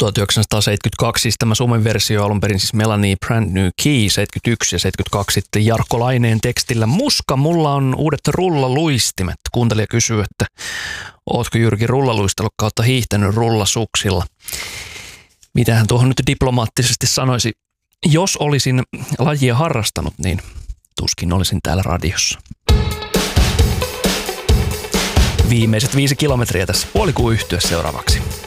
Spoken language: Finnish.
1972 siis tämä suomen versio alun perin siis Melanie Brand New Key 71 ja 72 sitten Jarkko Laineen tekstillä Muska, mulla on uudet rullaluistimet. Kuuntelija kysyy, että ootko Jyrki rullaluistellut kautta hiihtänyt rullasuksilla? Mitähän tuohon nyt diplomaattisesti sanoisi? Jos olisin lajia harrastanut, niin tuskin olisin täällä radiossa. Viimeiset 5 kilometriä tässä puolikuun yhtyessä seuraavaksi.